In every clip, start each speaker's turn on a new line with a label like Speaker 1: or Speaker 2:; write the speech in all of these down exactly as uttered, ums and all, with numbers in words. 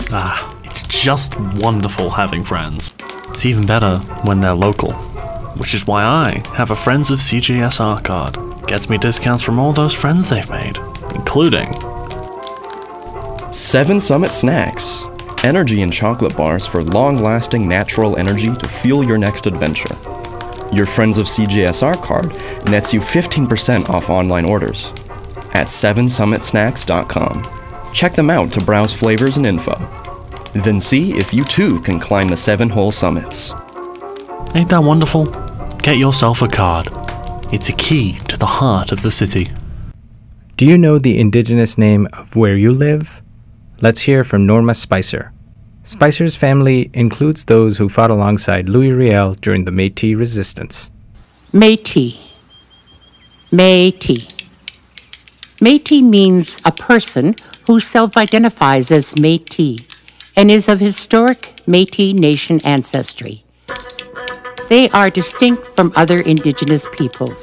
Speaker 1: Ah, it's just wonderful having friends. It's even better when they're local, which is why I have a Friends of C J S R card. Gets me discounts from all those friends they've made, including
Speaker 2: Seven Summit Snacks. Energy and chocolate bars for long-lasting natural energy to fuel your next adventure. Your Friends of C J S R card nets you fifteen percent off online orders at seven summit snacks dot com. Check them out to browse flavors and info. Then see if you too can climb the seven whole summits.
Speaker 1: Ain't that wonderful? Get yourself a card. It's a key to the heart of the city.
Speaker 3: Do you know the indigenous name of where you live? Let's hear from Norma Spicer. Spicer's family includes those who fought alongside Louis Riel during the Métis resistance.
Speaker 4: Métis. Métis. Métis means a person who self-identifies as Métis and is of historic Métis Nation ancestry. They are distinct from other indigenous peoples.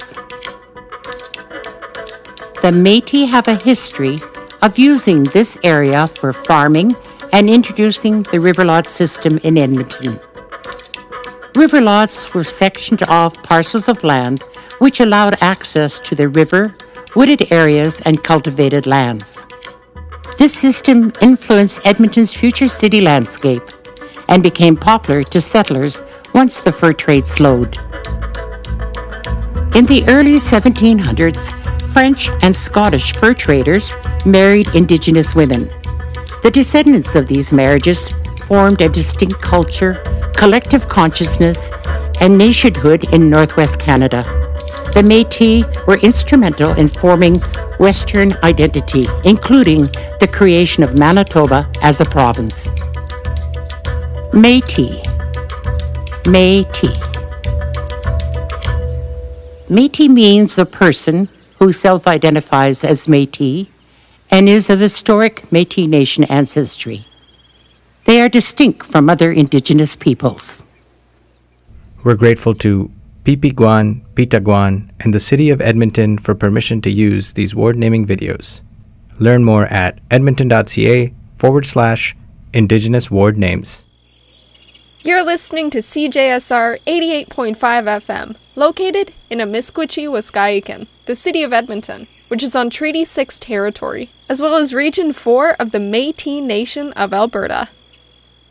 Speaker 4: The Métis have a history of using this area for farming and introducing the river lot system in Edmonton. River lots were sectioned off parcels of land which allowed access to the river, wooded areas, and cultivated lands. This system influenced Edmonton's future city landscape and became popular to settlers once the fur trade slowed. In the early seventeen hundreds, French and Scottish fur traders married indigenous women. The descendants of these marriages formed a distinct culture, collective consciousness, and nationhood in Northwest Canada. The Métis were instrumental in forming Western identity, including the creation of Manitoba as a province. Métis. Métis. Métis means a person who self-identifies as Métis and is of historic Métis Nation ancestry. They are distinct from other indigenous peoples.
Speaker 3: We're grateful to Pipiguan, Pitaguan, and the City of Edmonton for permission to use these ward-naming videos. Learn more at edmonton.ca forward slash Indigenous Ward Names.
Speaker 5: You're listening to C J S R eighty-eight point five F M, located in Amiskwitchi, Waskahikan, the City of Edmonton, which is on Treaty six territory, as well as Region four of the Métis Nation of Alberta.